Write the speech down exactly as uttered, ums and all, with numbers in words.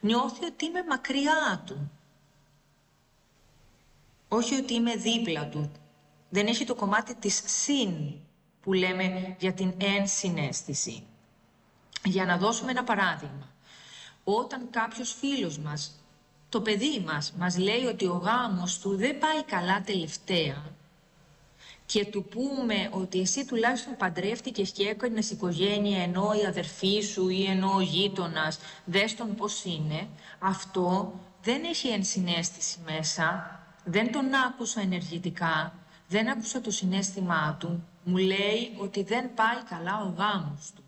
Νιώθει ότι είμαι μακριά του. Όχι ότι είμαι δίπλα του. Δεν έχει το κομμάτι της συν που λέμε για την ενσυναίσθηση. Για να δώσουμε ένα παράδειγμα. Όταν κάποιος φίλος μας, το παιδί μας, μας λέει ότι ο γάμος του δεν πάει καλά τελευταία και του πούμε ότι εσύ τουλάχιστον παντρεύτηκες και έκανες οικογένεια ενώ η αδερφή σου ή ενώ ο γείτονας, δες τον πώς είναι, αυτό δεν έχει ενσυναίσθηση μέσα, δεν τον άκουσα ενεργητικά, δεν άκουσα το συναίσθημά του, μου λέει ότι δεν πάει καλά ο γάμος του.